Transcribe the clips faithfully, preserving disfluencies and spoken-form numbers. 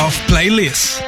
of Playlist.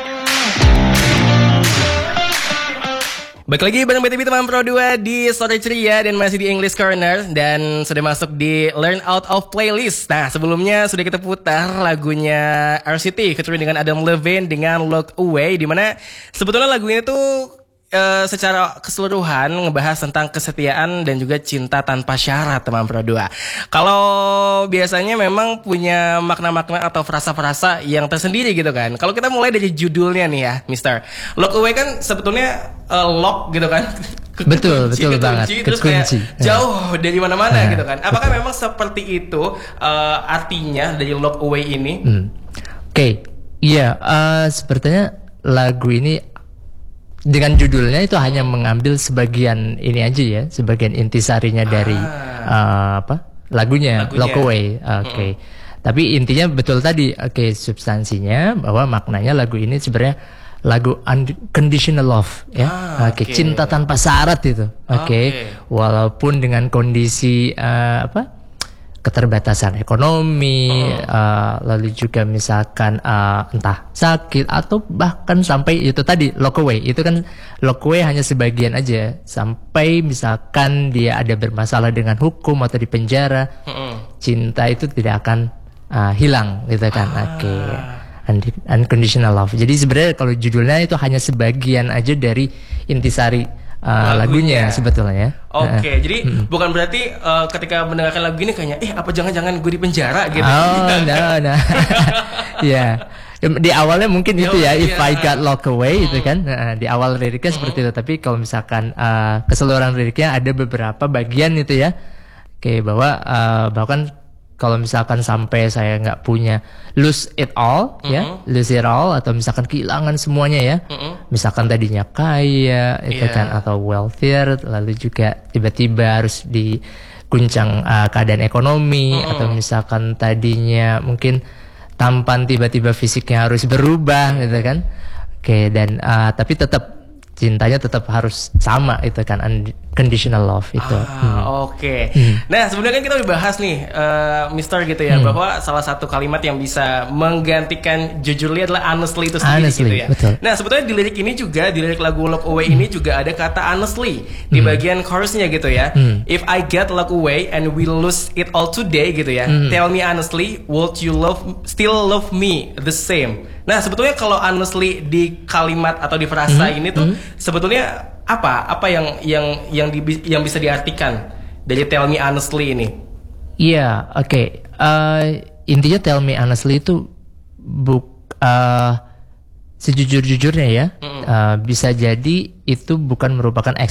Baik lagi bareng B T V teman Pro dua di Story Ceria dan masih di English Corner dan sudah masuk di Learn Out of Playlist. Nah, sebelumnya sudah kita putar lagunya R C T featuring dengan Adam Levine dengan Look Away, di mana sebetulnya lagu ini tuh Uh, secara keseluruhan ngebahas tentang kesetiaan dan juga cinta tanpa syarat teman Pro dua. Kalau biasanya memang punya makna-makna atau frasa-frasa yang tersendiri gitu kan. Kalau kita mulai dari judulnya nih ya, Mister Lock Away kan sebetulnya uh, lock gitu kan. Betul, kekunci, betul kekunci, banget. Terus Kekunci. kayak jauh dari mana-mana nah, gitu kan. Apakah betul. memang seperti itu uh, artinya dari Lock Away ini? Hmm. Oke, okay. Iya, uh, sepertinya lagu ini dengan judulnya itu hanya mengambil sebagian ini aja ya, sebagian intisarinya dari ah. uh, apa lagunya, lagunya. Lock Away. Oke, okay. mm-hmm. Tapi intinya betul tadi. Oke, okay, substansinya bahwa maknanya lagu ini sebenarnya lagu unconditional love ya. Ah, Oke, okay. okay. Cinta tanpa syarat itu. Oke, okay. okay. Walaupun dengan kondisi uh, apa? keterbatasan ekonomi, hmm. uh, lalu juga misalkan uh, entah sakit atau bahkan sampai itu tadi lock away, itu kan lock away hanya sebagian aja, sampai misalkan dia ada bermasalah dengan hukum atau di penjara, hmm. cinta itu tidak akan uh, hilang gitu kan. ah. Oke, okay. Unconditional love. Jadi sebenarnya kalau judulnya itu hanya sebagian aja dari intisari Uh, lagunya. lagunya sebetulnya. Oke, okay, uh, jadi hmm. bukan berarti uh, ketika mendengarkan lagu ini kayaknya, eh apa jangan-jangan gue di penjara gitu? Oh, no, no. Ya, di awalnya mungkin itu ya, if yeah. I got locked away hmm. itu kan. Nah, di awal liriknya hmm. seperti itu. Tapi kalau misalkan uh, keseluruhan liriknya ada beberapa bagian itu ya, oke, bahwa uh, bahkan kalau misalkan sampai saya nggak punya lose it all, mm-hmm. ya, lose it all, atau misalkan kehilangan semuanya ya, mm-hmm. misalkan tadinya kaya, itu yeah. kan, atau wealthier, lalu juga tiba-tiba harus diguncang uh, keadaan ekonomi, mm-hmm. atau misalkan tadinya mungkin tampan tiba-tiba fisiknya harus berubah, gitu kan, oke, okay, dan uh, tapi tetap cintanya tetap harus sama itu kan, unconditional love itu. Ah, hmm. Oke. Okay. Hmm. Nah sebenarnya kan kita udah bahas nih, uh, Mister gitu ya, hmm. bahwa salah satu kalimat yang bisa menggantikan jujurly adalah honestly itu sendiri honestly, gitu ya. Betul. Nah sebetulnya di lirik ini juga, di lirik lagu Lock Away hmm. ini juga ada kata honestly di hmm. bagian chorusnya gitu ya. Hmm. If I get locked away and we lose it all today gitu ya. Hmm. Tell me honestly, would you love still love me the same? Nah sebetulnya kalau honestly di kalimat atau di frasa mm-hmm. ini tuh mm-hmm. sebetulnya apa apa yang yang yang di, yang bisa diartikan dari tell me honestly ini? Iya, yeah, oke. Okay. Uh, intinya tell me honestly itu buk uh, sejujur-jujurnya ya. Mm-hmm. Uh, bisa jadi itu bukan merupakan